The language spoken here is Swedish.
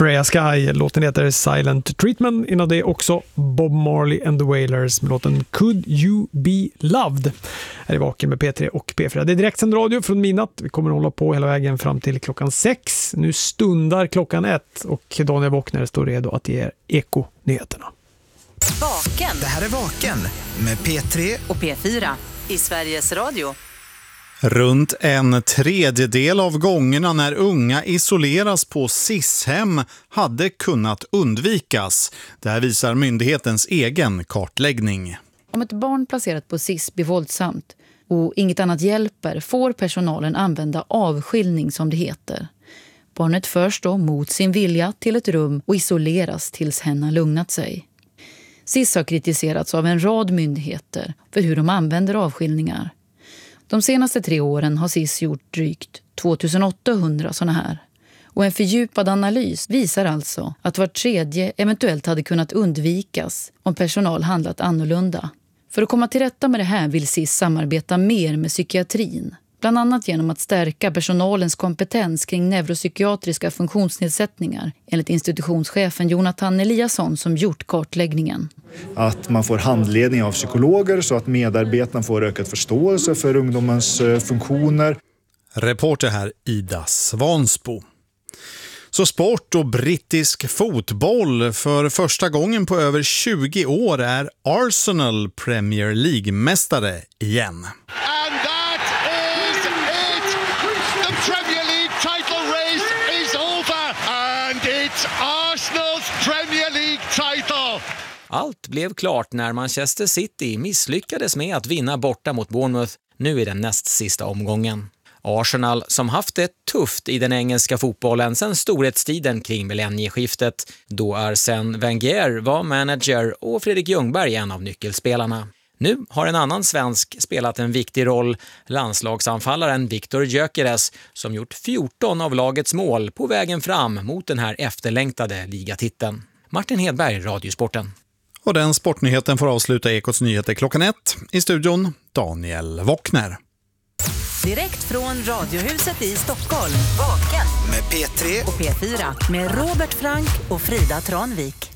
Freya Sky. Låten heter Silent Treatment. Innan det också Bob Marley and the Wailers med låten Could You Be Loved. Här är Vaken med P3 och P4. Det är direktsänd radio från midnatt. Vi kommer att hålla på hela vägen fram till klockan 6. Nu stundar klockan 1 och Daniel Wockner står redo att ge er Eko-nyheterna. Vaken. Det här är Vaken med P3 och P4 i Sveriges Radio. Runt en tredjedel av gångerna när unga isoleras på SIS-hem hade kunnat undvikas. Det här visar myndighetens egen kartläggning. Om ett barn placerat på SIS blir våldsamt och inget annat hjälper får personalen använda avskiljning som det heter. Barnet förs då mot sin vilja till ett rum och isoleras tills hen har lugnat sig. SIS har kritiserats av en rad myndigheter för hur de använder avskiljningar. De senaste 3 åren har SIS gjort drygt 2800 sådana här. Och en fördjupad analys visar alltså att var tredje eventuellt hade kunnat undvikas om personal handlat annorlunda. För att komma till rätta med det här vill SIS samarbeta mer med psykiatrin. Bland annat genom att stärka personalens kompetens kring neuropsykiatriska funktionsnedsättningar, enligt institutionschefen Jonathan Eliasson som gjort kartläggningen. Att man får handledning av psykologer så att medarbetarna får ökad förståelse för ungdomens funktioner. Reporter här Ida Svansbo. Så sport och brittisk fotboll. För första gången på över 20 år är Arsenal Premier League-mästare igen. Allt blev klart när Manchester City misslyckades med att vinna borta mot Bournemouth nu i den näst sista omgången. Arsenal, som haft det tufft i den engelska fotbollen sedan storhetstiden kring millennieskiftet, då Arsène Wenger var manager och Fredrik Ljungberg en av nyckelspelarna. Nu har en annan svensk spelat en viktig roll, landslagsanfallaren Viktor Gyökeres, som gjort 14 av lagets mål på vägen fram mot den här efterlängtade ligatiteln. Martin Hedberg, Radiosporten. Och den sportnyheten får avsluta Ekots nyheter klockan 1. I studion Daniel Wockner. Direkt från Radiohuset i Stockholm. Vaken med P3 och P4 med Robert Frank och Frida Tranvik.